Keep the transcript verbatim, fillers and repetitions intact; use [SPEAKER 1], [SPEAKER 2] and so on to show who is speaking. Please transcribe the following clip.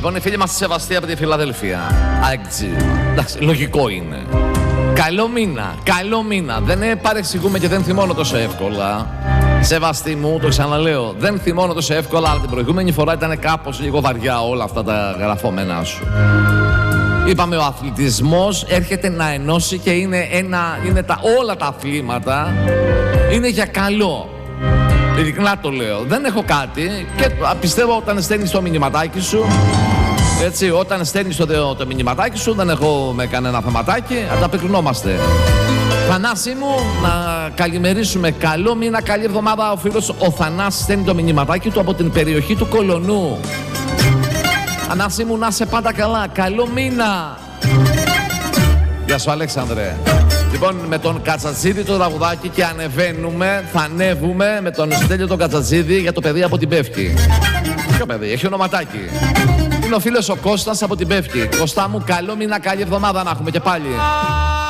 [SPEAKER 1] Λοιπόν, η φίλη μας Σεβαστή από τη Φιλαδέλφια. Αεξι. Εντάξει, λογικό είναι. Καλό μήνα, καλό μήνα. Δεν παρεξηγούμε και δεν θυμώνω τόσο εύκολα. Σεβαστή μου, το ξαναλέω, δεν θυμώνω τόσο εύκολα, αλλά την προηγούμενη φορά ήταν κάπως λίγο βαριά όλα αυτά τα γραφόμενά σου. Είπαμε, ο αθλητισμός έρχεται να ενώσει και είναι, ένα, είναι τα, όλα τα αθλήματα είναι για καλό. Ειλικρινά το λέω. Δεν έχω κάτι και πιστεύω όταν στέλνεις το μηνυματάκι σου, έτσι, όταν στέλνεις το, το, το μηνυματάκι σου, δεν έχω με κανένα θεματάκι, ανταποκρινόμαστε. Θανάση μου, να καλημερίσουμε. Καλό μήνα, καλή εβδομάδα. Ο φίλος ο Θανάσης στέλνει το μηνυματάκι του από την περιοχή του Κολονού. Θανάση μου, να είσαι πάντα καλά. Καλό μήνα. Γεια σου, Αλέξανδρε. Λοιπόν, με τον Κατσατζίδη το τραγουδάκι και ανεβαίνουμε, θα ανέβουμε με τον Στέλιο τον Κατσατζίδη για το παιδί από την Πεύκη. Ποιο παιδί, έχει ονοματάκι. Είναι ο φίλος ο Κώστας από την Πεύκη. Κωστά μου, καλό μήνα, καλή εβδομάδα να έχουμε και πάλι.